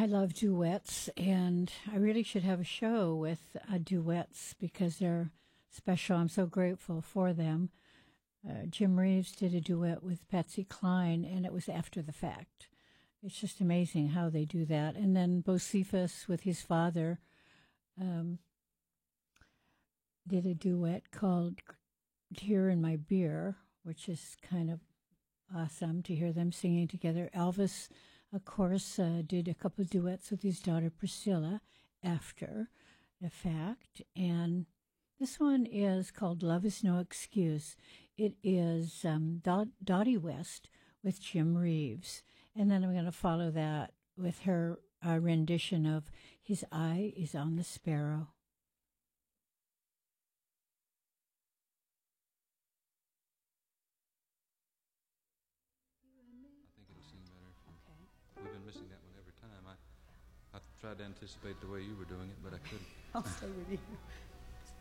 love duets, and I really should have a show with duets because they're special. I'm so grateful for them. Jim Reeves did a duet with Patsy Cline, and it was after the fact. It's just amazing how they do that. And then Bocephus with his father um, did a duet called Tear in My Beer, which is kind of awesome to hear them singing together. Elvis, of course, did a couple of duets with his daughter Priscilla after the fact. And this one is called Love is No Excuse. It is Dottie West with Jim Reeves. And then I'm going to follow that with her rendition of His Eye is on the Sparrow. I think it'll seem better. We've been missing that one every time. I tried to anticipate the way you were doing it, but I couldn't. I'll stay with you.